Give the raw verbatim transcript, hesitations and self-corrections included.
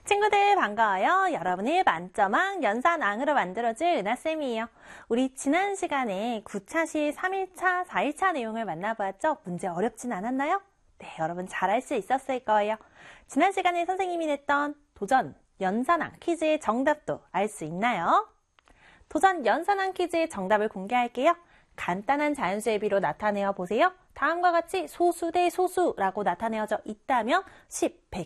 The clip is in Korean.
친구들 반가워요. 여러분을 만점왕, 연산왕으로 만들어줄 은하쌤이에요. 우리 지난 시간에 구 차 시, 삼 일차, 사 일차 내용을 만나보았죠? 문제 어렵진 않았나요? 네, 여러분 잘할 수 있었을 거예요. 지난 시간에 선생님이 냈던 도전, 연산왕 퀴즈의 정답도 알 수 있나요? 도전, 연산왕 퀴즈의 정답을 공개할게요. 간단한 자연수의 비로 나타내어 보세요. 다음과 같이 소수 대 소수라고 나타내어져 있다면 십, 백,